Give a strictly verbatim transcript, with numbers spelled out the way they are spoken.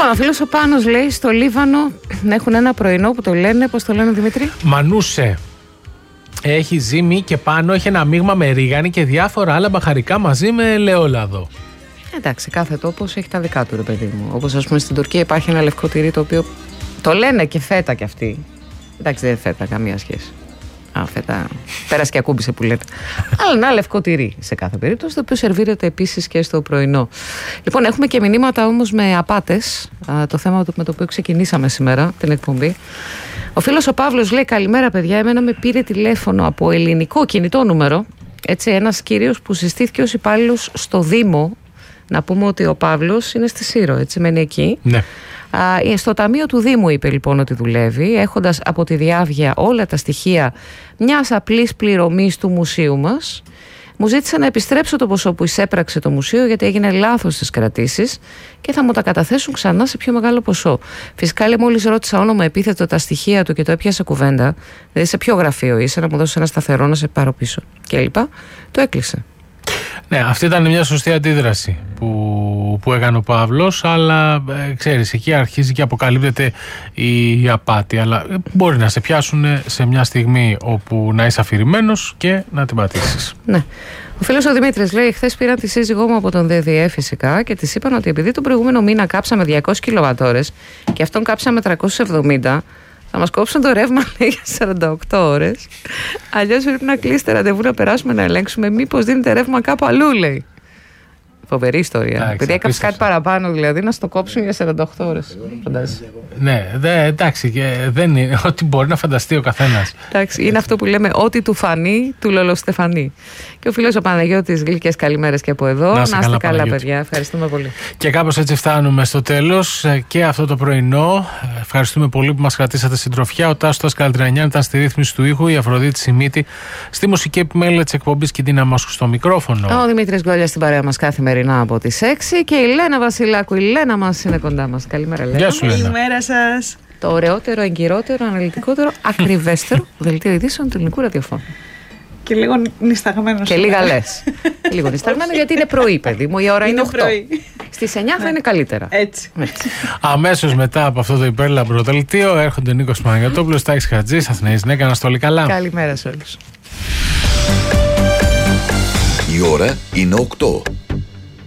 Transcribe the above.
Λοιπόν, ο φίλος ο Πάνος λέει στο Λίβανο έχουν ένα πρωινό που το λένε, πώς το λένε Δημήτρη? Μανούσε. Έχει ζύμη και πάνω έχει ένα μείγμα με ρίγανη και διάφορα άλλα μπαχαρικά μαζί με ελαιόλαδο. Εντάξει, κάθε τόπος έχει τα δικά του, ρε παιδί μου. Όπως ας πούμε στην Τουρκία υπάρχει ένα λευκό τυρί το οποίο το λένε και φέτα κι αυτοί. Εντάξει, δεν φέτα, καμία σχέση. Α, φέτα. Πέρασε και ακούμπησε που λέτε. Αλλά ένα λευκό τυρί σε κάθε περίπτωση, το οποίο σερβίρεται επίσης και στο πρωινό. Λοιπόν, έχουμε και μηνύματα όμως με απάτες. Α, το θέμα με το οποίο ξεκινήσαμε σήμερα την εκπομπή. Ο φίλος ο Παύλος λέει: καλημέρα, παιδιά. Εμένα με πήρε τηλέφωνο από ελληνικό κινητό νούμερο. Έτσι, ένας κύριος που συστήθηκε ως υπάλληλος στο Δήμο. Να πούμε ότι ο Παύλος είναι στη Σύρο, έτσι, μένει εκεί. Ναι. Α, στο ταμείο του Δήμου είπε λοιπόν ότι δουλεύει, έχοντας από τη διάβγεια όλα τα στοιχεία μιας απλής πληρωμής του μουσείου μας. Μου ζήτησε να επιστρέψω το ποσό που εισέπραξε το μουσείο, γιατί έγινε λάθος στις κρατήσεις και θα μου τα καταθέσουν ξανά σε πιο μεγάλο ποσό. Φυσικά, λέει, μόλις ρώτησα όνομα, επίθετο, τα στοιχεία του και το έπιασε κουβέντα, δηλαδή σε ποιο γραφείο είσαι, να μου δώσει ένα σταθερό να σε πάρω πίσω κλπ. Το έκλεισε. Ναι, αυτή ήταν μια σωστή αντίδραση που, που έκανε ο Παύλος, αλλά ε, ξέρεις, εκεί αρχίζει και αποκαλύπτεται η, η απάτη, αλλά μπορεί να σε πιάσουν σε μια στιγμή όπου να είσαι αφηρημένος και να την πατήσεις. Ναι. Ο φίλος ο Δημήτρης λέει: χθες πήραν τη σύζυγό μου από τον ΔΔΕ φυσικά και της είπαν ότι επειδή τον προηγούμενο μήνα κάψαμε διακόσιες κιλοβατόρες και αυτόν κάψαμε τριακόσιες εβδομήντα, θα μας κόψουν το ρεύμα, λέει, για σαράντα οκτώ ώρες. Αλλιώς πρέπει να κλείσετε ραντεβού να περάσουμε να ελέγξουμε μήπως δίνετε ρεύμα κάπου αλλού, λέει. Φοβερή ιστορία. Επειδή έκαψε κάτι παραπάνω, δηλαδή, να στο κόψουν για σαράντα οκτώ ώρες. Φαντάζεσαι. Ναι, δε, εντάξει, δεν είναι ό,τι μπορεί να φανταστεί ο καθένας. Εντάξει, είναι αυτό που λέμε, ό,τι του φανεί, του λολοστεφανεί. Και ο φίλος ο Παναγιώτης, γλυκές καλημέρες και από εδώ. Να είστε καλά, καλά παιδιά. Ευχαριστούμε πολύ. Και κάπως έτσι φτάνουμε στο τέλος και αυτό το πρωινό. Ευχαριστούμε πολύ που μας κρατήσατε συντροφιά. Ο Τάσος Καλτρανιάν ήταν στη ρύθμιση του ήχου, η Αφροδίτη Σιμίτη στη μουσική επιμέλεια της εκπομπής και την Αμάσου στο μικρόφωνο. Ο Δημήτρης Γκόλιας στην παρέα μας καθημερινά από τις έξι και η Λένα Βασιλάκου. Η Λένα μας είναι κοντά μας. Καλημέρα, Λένα. Γεια σου, Λένα. Καλημέρα σας. Το ωραιότερο, εγκυρότερο, αναλυτικότερο, ακριβέστερο δελτίο ειδήσεων του ελληνικού ραδιοφώνου. Και λίγο νησταγμένο. Και λίγα λες. λίγο νησταγμένο γιατί είναι πρωί, παιδί μου. Η ώρα είναι, είναι οκτώ. Στις εννιά θα είναι καλύτερα. Έτσι. Έτσι. Αμέσως μετά από αυτό το υπέρλαμπρο δελτίο έρχονται ο Νίκος Παναγιωτόπουλος, Τάκης Χατζής, Αθηναής Νέκα, να στολεί καλά. Καλημέρα σε όλους. Η ώρα είναι οκτώ.